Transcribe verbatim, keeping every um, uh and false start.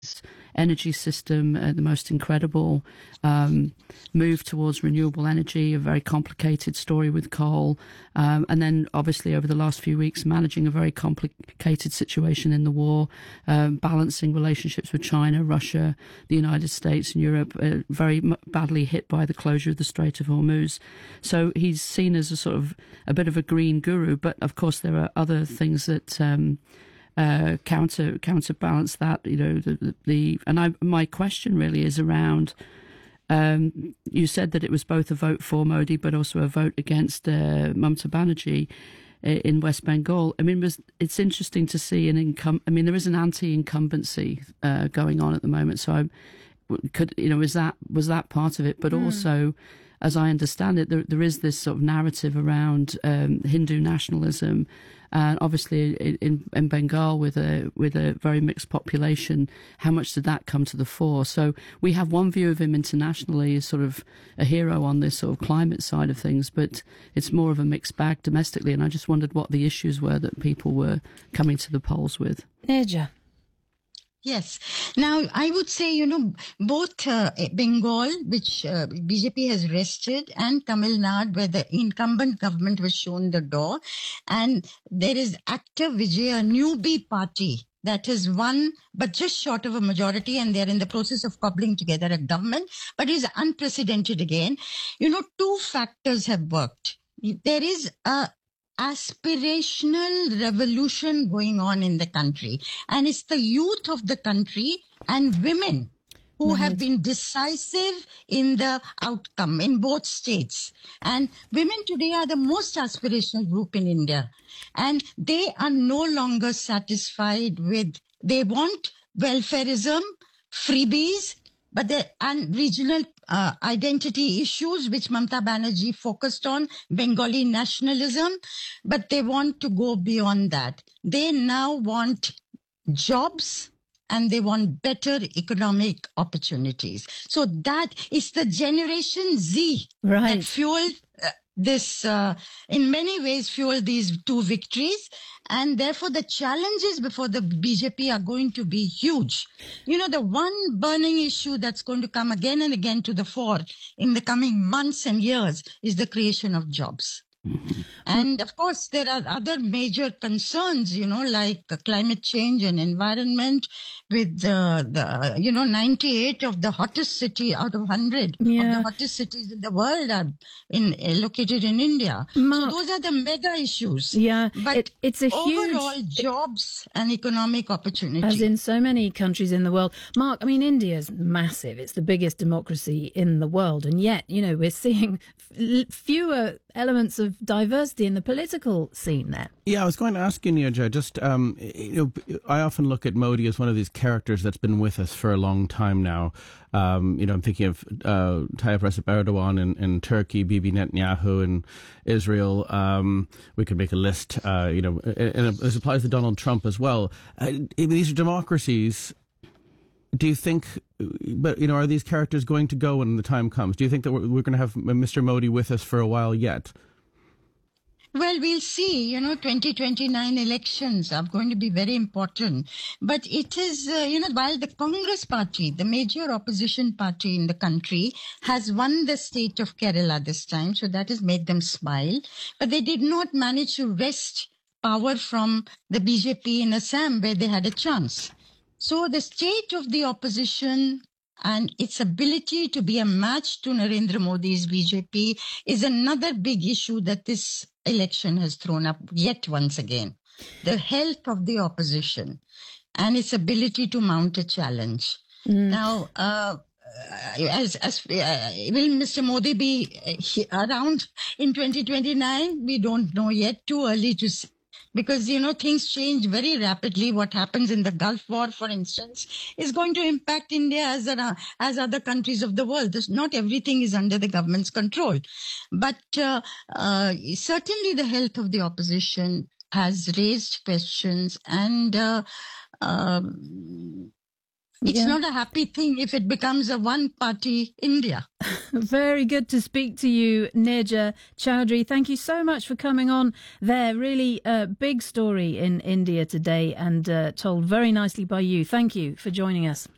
energy system, uh, the most incredible um, move towards renewable energy, a very complicated story with coal, um, and then obviously over the last few weeks managing a very complicated situation in the war, um, balancing relationships with China, Russia, the United States and Europe, uh, very m- badly hit by the closure of the Strait of Hormuz. So he's seen as a sort of a bit of a green guru, but of course there are other things that um, Uh, counter counterbalance that, you know, the, the, the and I, my question really is around, um, you said that it was both a vote for Modi but also a vote against uh, Mamata Banerjee in West Bengal. I mean, it was, it's interesting to see an income. I mean, there is an anti-incumbency uh, going on at the moment. So, I could, you know, is that was that part of it? But mm. also, as I understand it, there, there is this sort of narrative around um, Hindu nationalism, and obviously in, in Bengal with a with a very mixed population, how much did that come to the fore? So we have one view of him internationally as sort of a hero on this sort of climate side of things, but it's more of a mixed bag domestically. And I just wondered what the issues were that people were coming to the polls with. Neerja. Yes. Now, I would say, you know, both uh, Bengal, which uh, B J P has wrested, and Tamil Nadu, where the incumbent government was shown the door. And there is Active Vijay, a newbie party that has won, but just short of a majority, and they're in the process of cobbling together a government, but is unprecedented again. You know, two factors have worked. There is a aspirational revolution going on in the country, and it's the youth of the country and women who right. have been decisive in the outcome in both states. And women today are the most aspirational group in India, and they are no longer satisfied with, they want welfareism, freebies, but the and regional uh, identity issues, which Mamata Banerjee focused on, Bengali nationalism, but they want to go beyond that. They now want jobs and they want better economic opportunities. So that is the Generation Z right. that fueled uh, this, uh, in many ways, fueled these two victories. And therefore, the challenges before the B J P are going to be huge. You know, the one burning issue that's going to come again and again to the fore in the coming months and years is the creation of jobs. And of course, there are other major concerns, you know, like climate change and environment with uh, the, you know, ninety-eight of the hottest city out of one hundred yeah. of the hottest cities in the world are in, uh, located in India. Mark, so those are the mega issues. Yeah, but it, it's a overall huge... jobs and economic opportunity. As in so many countries in the world. Mark, I mean, India's massive. It's the biggest democracy in the world. And yet, you know, we're seeing f- fewer elements of diversity in the political scene there. Yeah, I was going to ask you, Neerja, just, um, you know, I often look at Modi as one of these characters that's been with us for a long time now. Um, you know, I'm thinking of uh, Tayyip Recep Erdogan in, in Turkey, Bibi Netanyahu in Israel. Um, we could make a list, uh, you know, and this applies to Donald Trump as well. Uh, these are democracies. Do you think, but you know, are these characters going to go when the time comes? Do you think that we're, we're going to have Mister Modi with us for a while yet? Well, we'll see. You know, twenty twenty-nine elections are going to be very important. But it is, uh, you know, while the Congress party, the major opposition party in the country, has won the state of Kerala this time, so that has made them smile. But they did not manage to wrest power from the B J P in Assam, where they had a chance. So the state of the opposition and its ability to be a match to Narendra Modi's B J P is another big issue that this election has thrown up yet once again. The health of the opposition and its ability to mount a challenge. Mm. Now, uh, as, as uh, will Mister Modi be around in twenty twenty-nine? We don't know yet. Too early to see. Because, you know, things change very rapidly. What happens in the Gulf War, for instance, is going to impact India as, a, as other countries of the world. This, not everything is under the government's control. But uh, uh, certainly the health of the opposition has raised questions, and uh, um, it's yeah. not a happy thing if it becomes a one-party India. Very good to speak to you, Neerja Chowdhury. Thank you so much for coming on there. Really a uh, big story in India today, and uh, told very nicely by you. Thank you for joining us.